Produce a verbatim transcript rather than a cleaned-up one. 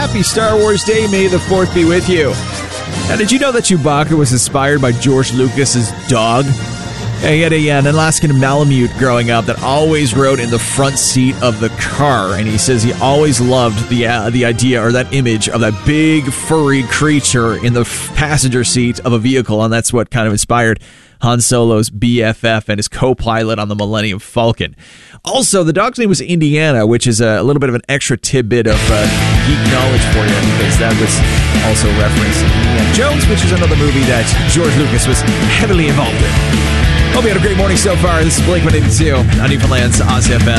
Happy Star Wars Day. May the fourth be with you. Now, did you know that Chewbacca was inspired by George Lucas's dog? Yeah, he had a, an Alaskan Malamute growing up that always rode in the front seat of the car, and he says he always loved the uh, the idea or that image of that big furry creature in the f- passenger seat of a vehicle, and that's what kind of inspired Han Solo's B F F and his co-pilot on the Millennium Falcon. Also, the dog's name was Indiana, which is a little bit of an extra tidbit of uh, geek knowledge for you, because that was also referenced in Indiana Jones, which is another movie that George Lucas was heavily involved in. Hope you had a great morning so far. This is Blink one eighty-two on Newfoundland's Oz F M.